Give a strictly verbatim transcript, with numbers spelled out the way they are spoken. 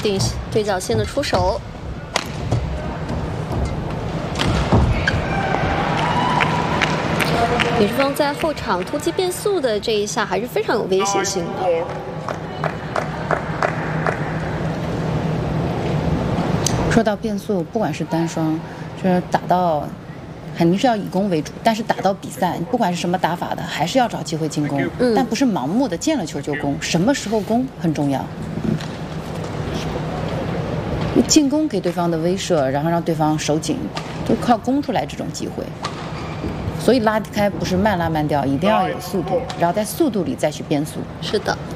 定对角线的出手。李志峰在后场突击变速的这一下还是非常有威胁性的。 说到变速，不管是单双，就是打到。 肯定是要以攻为主，但是打到比赛，不管是什么打法的，还是要找机会进攻，嗯、但不是盲目的见了球就攻。什么时候攻很重要。进攻给对方的威慑，然后让对方手紧，就靠攻出来这种机会。所以拉开不是慢拉慢掉，一定要有速度，然后在速度里再去变速。 是的。